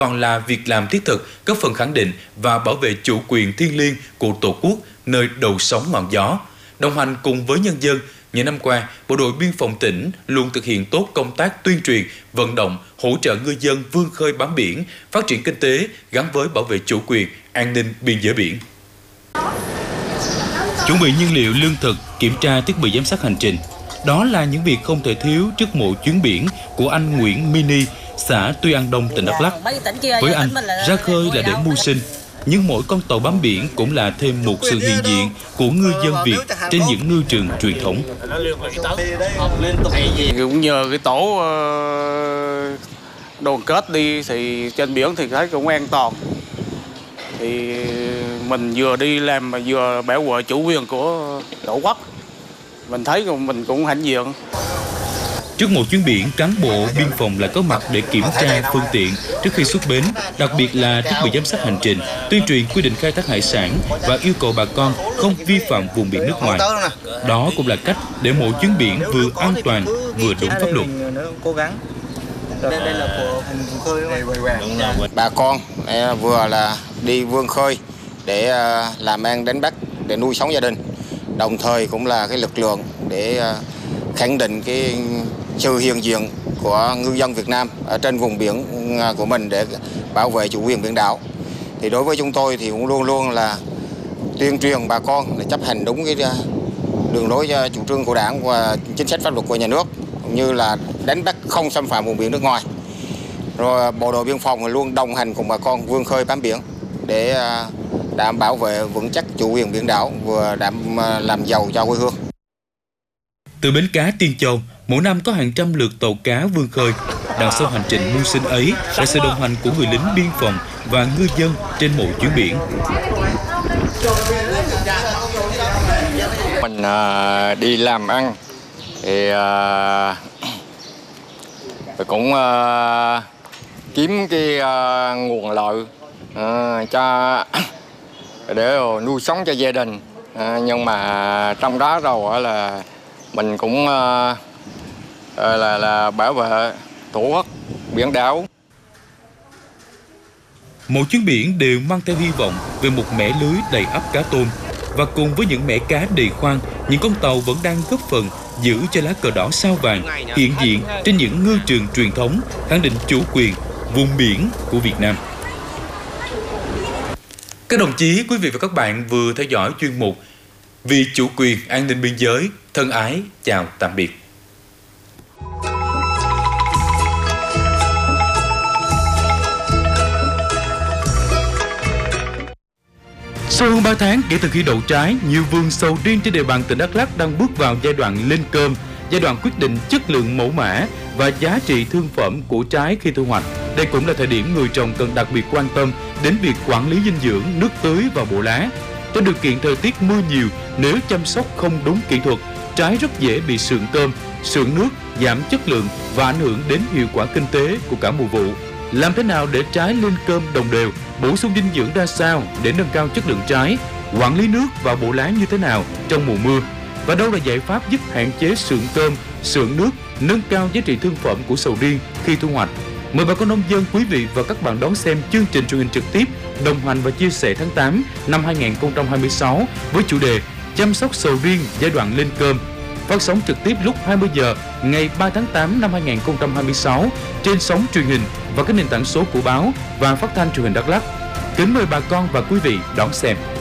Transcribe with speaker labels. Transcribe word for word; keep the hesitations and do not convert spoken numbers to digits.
Speaker 1: còn là việc làm thiết thực, góp phần khẳng định và bảo vệ chủ quyền thiêng liêng của Tổ quốc nơi đầu sóng ngọn gió. Đồng hành cùng với nhân dân, những năm qua, Bộ đội Biên phòng tỉnh luôn thực hiện tốt công tác tuyên truyền, vận động, hỗ trợ ngư dân vươn khơi bám biển, phát triển kinh tế gắn với bảo vệ chủ quyền, an ninh biên giới biển. Chuẩn bị nhiên liệu, lương thực, kiểm tra thiết bị giám sát hành trình. Đó là những việc không thể thiếu trước mỗi chuyến biển của anh Nguyễn Mini, xã Tuy An Đông, tỉnh Đắk Lắk. Với anh, ra khơi là để mưu sinh, nhưng mỗi con tàu bám biển cũng là thêm một sự hiện diện của ngư dân Việt trên những ngư trường truyền thống.
Speaker 2: Cũng nhờ cái tổ đoàn kết đi thì trên biển thì thấy cũng an toàn. Thì mình vừa đi làm mà vừa bảo vệ chủ quyền của Tổ quốc. Mình thấy mình cũng hãnh diện.
Speaker 1: Trước mỗi chuyến biển, cán bộ biên phòng lại có mặt để kiểm tra phương tiện trước khi xuất bến, đặc biệt là thiết bị giám sát hành trình, tuyên truyền quy định khai thác hải sản và yêu cầu bà con không vi phạm vùng biển nước ngoài. Đó cũng là cách để mỗi chuyến biển vừa an toàn vừa đúng pháp luật.
Speaker 3: Bà con vừa là đi vươn khơi để làm ăn đánh bắt để nuôi sống gia đình, đồng thời cũng là cái lực lượng để khẳng định cái sự hiện diện của ngư dân Việt Nam ở trên vùng biển của mình để bảo vệ chủ quyền biển đảo. Thì đối với chúng tôi thì cũng luôn luôn là tuyên truyền bà con để chấp hành đúng cái đường lối chủ trương của Đảng và chính sách pháp luật của nhà nước, cũng như là đánh bắt không xâm phạm vùng biển nước ngoài. Rồi Bộ đội Biên phòng luôn đồng hành cùng bà con vươn khơi bám biển để đảm bảo vệ vững chắc chủ quyền biển đảo, vừa đảm làm giàu cho quê hương.
Speaker 1: Từ bến cá Tiên Châu, mỗi năm có hàng trăm lượt tàu cá vươn khơi. Đằng sau hành trình mưu sinh ấy là sự đồng hành của người lính biên phòng và ngư dân trên mỗi chuyến biển.
Speaker 4: Mình uh, đi làm ăn thì uh, cũng uh, kiếm cái uh, nguồn lợi uh, cho để nuôi sống cho gia đình. Uh, nhưng mà trong đó rồi là mình cũng uh, là, là bảo vệ Tổ quốc biển đảo.
Speaker 1: Mỗi chuyến biển đều mang theo hy vọng về một mẻ lưới đầy ắp cá tôm. Và cùng với những mẻ cá đầy khoang, những con tàu vẫn đang góp phần giữ cho lá cờ đỏ sao vàng hiện diện trên những ngư trường truyền thống, khẳng định chủ quyền vùng biển của Việt Nam. Các đồng chí, quý vị và các bạn vừa theo dõi chuyên mục Vì chủ quyền an ninh biên giới. Thân ái, chào tạm biệt. Sau hơn ba tháng kể từ khi đậu trái, nhiều vườn sầu riêng trên địa bàn tỉnh Đắk Lắk đang bước vào giai đoạn lên cơm, giai đoạn quyết định chất lượng mẫu mã và giá trị thương phẩm của trái khi thu hoạch. Đây cũng là thời điểm người trồng cần đặc biệt quan tâm đến việc quản lý dinh dưỡng, nước tưới và bộ lá. Trong điều kiện thời tiết mưa nhiều, nếu chăm sóc không đúng kỹ thuật, trái rất dễ bị sượng cơm, sượng nước, giảm chất lượng và ảnh hưởng đến hiệu quả kinh tế của cả mùa vụ. Làm thế nào để trái lên cơm đồng đều, bổ sung dinh dưỡng ra sao để nâng cao chất lượng trái, quản lý nước và bộ lá như thế nào trong mùa mưa, và đâu là giải pháp giúp hạn chế sượng cơm, sượng nước, nâng cao giá trị thương phẩm của sầu riêng khi thu hoạch. Mời bà con nông dân, quý vị và các bạn đón xem chương trình truyền hình trực tiếp đồng hành và chia sẻ tháng tám năm hai nghìn không trăm hai mươi sáu với chủ đề chăm sóc sầu riêng giai đoạn lên cơm, phát sóng trực tiếp lúc hai mươi giờ ngày ba tháng tám năm hai nghìn không trăm hai mươi sáu trên sóng truyền hình và các nền tảng số của báo và phát thanh truyền hình Đắk Lắk. Kính mời bà con và quý vị đón xem.